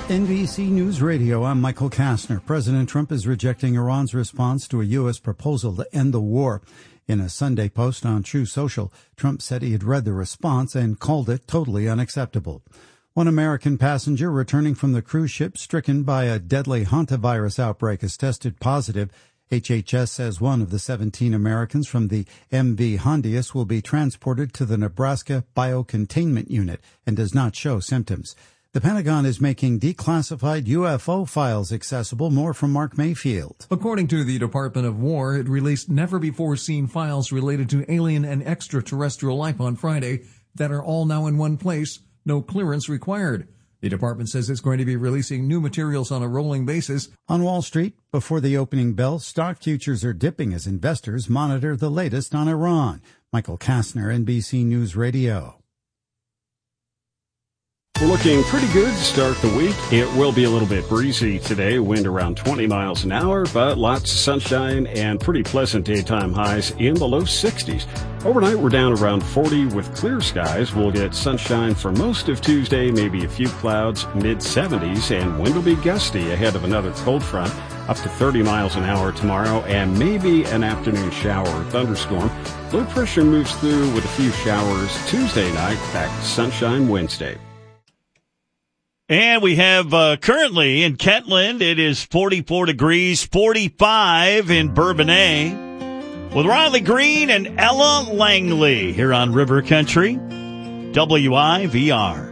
NBC News Radio, I'm Michael Kastner. President Trump is rejecting Iran's response to a U.S. proposal to end the war. In a Sunday post on Truth Social, Trump said he had read the response and called it totally unacceptable. One American passenger returning from the cruise ship stricken by a deadly hantavirus outbreak has tested positive. HHS says one of the 17 Americans from the MV Hondius will be transported to the Nebraska Biocontainment Unit and does not show symptoms. The Pentagon is making declassified UFO files accessible. More from Mark Mayfield. According to the Department of War, it released never-before-seen files related to alien and extraterrestrial life on Friday that are all now in one place, no clearance required. The department says it's going to be releasing new materials on a rolling basis. On Wall Street, before the opening bell, stock futures are dipping as investors monitor the latest on Iran. Michael Kastner, NBC News Radio. We're looking pretty good to start the week. It will be a little bit breezy today, wind around 20 miles an hour, but lots of sunshine and pretty pleasant daytime highs in the low 60s. Overnight, we're down around 40 with clear skies. We'll get sunshine for most of Tuesday, maybe a few clouds, mid-70s, and wind will be gusty ahead of another cold front, up to 30 miles an hour tomorrow, and maybe an afternoon shower or thunderstorm. Low pressure moves through with a few showers Tuesday night, back to sunshine Wednesday. And we have currently in Kentland, it is 44 degrees, 45 in Bourbonnais, with Riley Green and Ella Langley here on River Country, WIVR.